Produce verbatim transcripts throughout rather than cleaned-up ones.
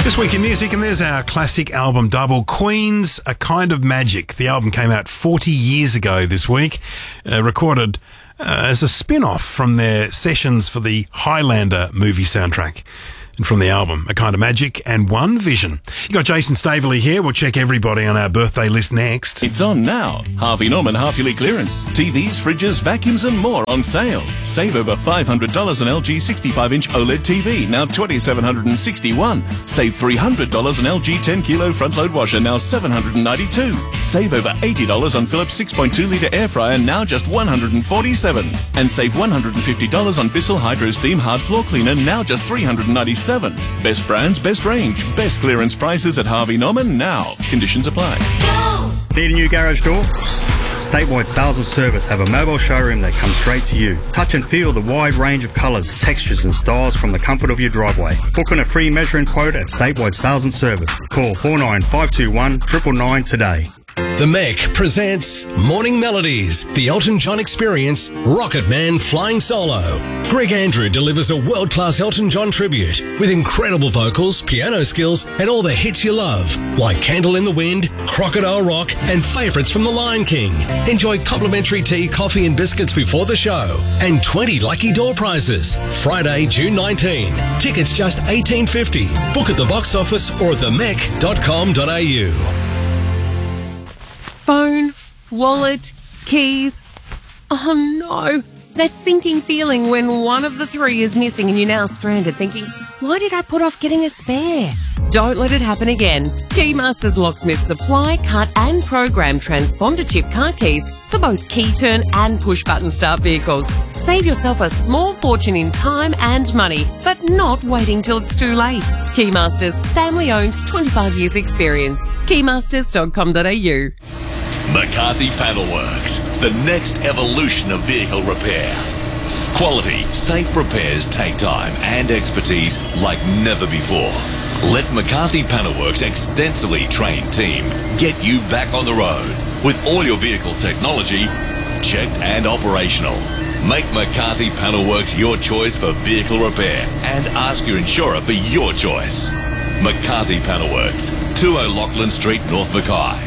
This week in music, and there's our classic album double, Queen's A Kind of Magic. The album came out forty years ago this week, uh, recorded uh, as a spin-off from their sessions for the Highlander movie soundtrack. And from the album, A Kind of Magic and One Vision. You got Jason Staveley here. We'll check everybody on our birthday list next. It's on now. Harvey Norman half-yearly clearance. T Vs, fridges, vacuums and more on sale. Save over five hundred dollars on L G sixty-five inch OLED T V, now two thousand seven hundred sixty-one dollars. Save three hundred dollars on L G ten kilo front-load washer, now seven hundred ninety-two dollars. Save over eighty dollars on Philips six point two litre air fryer, now just one hundred forty-seven dollars. And save one hundred fifty dollars on Bissell Hydro Steam Hard Floor Cleaner, now just three hundred ninety-seven dollars. Best brands, best range, best clearance prices at Harvey Norman now. Conditions apply. Go! Need a new garage door? Statewide Sales and Service have a mobile showroom that comes straight to you. Touch and feel the wide range of colours, textures and styles from the comfort of your driveway. Book on a free measuring quote at Statewide Sales and Service. Call four nine five two one, nine nine nine today. The Mech presents Morning Melodies, the Elton John Experience, Rocket Man Flying Solo. Greg Andrew delivers a world-class Elton John tribute with incredible vocals, piano skills, and all the hits you love, like Candle in the Wind, Crocodile Rock, and favourites from The Lion King. Enjoy complimentary tea, coffee and biscuits before the show, and twenty lucky door prizes. Friday, June nineteenth. Tickets just eighteen fifty. Book at the box office or at the mech dot com dot a u. Phone, wallet, keys. Oh no, that sinking feeling when one of the three is missing and you're now stranded thinking, why did I put off getting a spare? Don't let it happen again. Keymasters Locksmiths supply, cut and program transponder chip car keys for both key turn and push button start vehicles. Save yourself a small fortune in time and money, but not waiting till it's too late. Keymasters, family owned, twenty-five years experience. keymasters dot com dot a u. McCarthy Panelworks, the next evolution of vehicle repair. Quality, safe repairs take time and expertise like never before. Let McCarthy Panelworks' extensively trained team get you back on the road with all your vehicle technology checked and operational. Make McCarthy Panelworks your choice for vehicle repair and ask your insurer for your choice. McCarthy Panelworks, two O'Loughlin Street, North Mackay.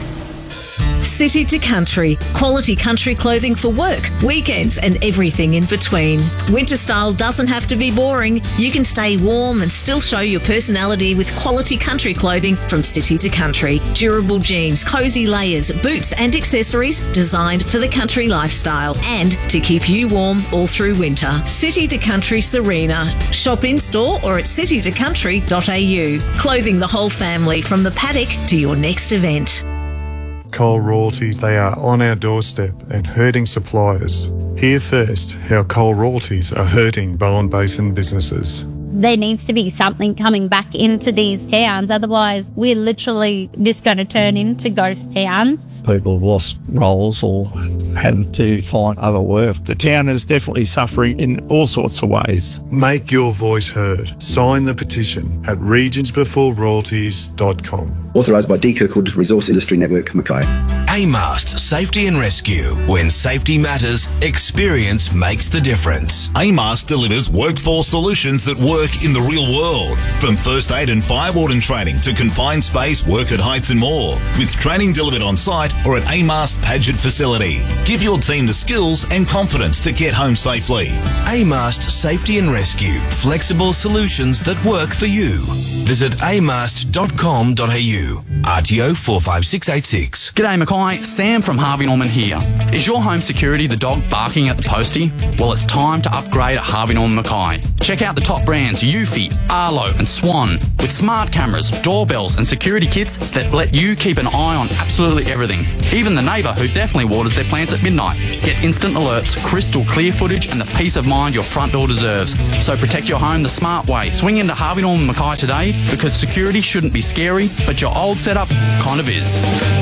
City to Country, quality country clothing for work, weekends and everything in between. Winter style doesn't have to be boring. You can stay warm and still show your personality with quality country clothing from City to Country. Durable jeans, cosy layers, boots and accessories designed for the country lifestyle and to keep you warm all through winter. City to Country Serena. Shop in store or at city to country dot a u. Clothing the whole family from the paddock to your next event. Coal royalties, they are on our doorstep and hurting suppliers. Hear first how coal royalties are hurting Bowen Basin businesses. There needs to be something coming back into these towns, otherwise we're literally just going to turn into ghost towns. People have lost roles or had to find other work. The town is definitely suffering in all sorts of ways. Make your voice heard. Sign the petition at regions before royalties dot com. Authorised by D Kirkwood Resource Industry Network, Mackay. AMAST Safety and Rescue. When safety matters, experience makes the difference. AMAST delivers workforce solutions that work in the real world. From first aid and fire warden training to confined space, work at heights and more. With training delivered on site or at AMAST Paget facility. Give your team the skills and confidence to get home safely. AMAST Safety and Rescue. Flexible solutions that work for you. Visit amast dot com dot a u. R T O four five six eight six. G'day Mackay, Sam from Harvey Norman here. Is your home security the dog barking at the postie? Well, it's time to upgrade at Harvey Norman Mackay. Check out the top brands Eufy, Arlo and Swan with smart cameras, doorbells and security kits that let you keep an eye on absolutely everything. Even the neighbour who definitely waters their plants at midnight. Get instant alerts, crystal clear footage and the peace of mind your front door deserves. So protect your home the smart way. Swing into Harvey Norman Mackay today because security shouldn't be scary, but your old setup kind of is.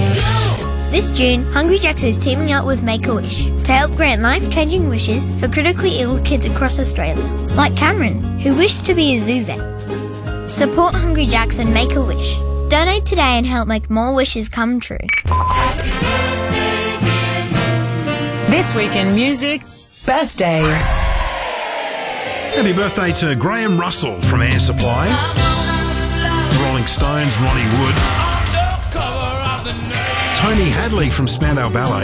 This June, Hungry Jack's is teaming up with Make-A-Wish to help grant life-changing wishes for critically ill kids across Australia, like Cameron, who wished to be a zoo vet. Support Hungry Jack's and Make-A-Wish. Donate today and help make more wishes come true. This week in music, birthdays. Happy birthday to Graham Russell from Air Supply. Rolling Rolling Stones, Ronnie Wood. Tony Hadley from Spandau Ballet.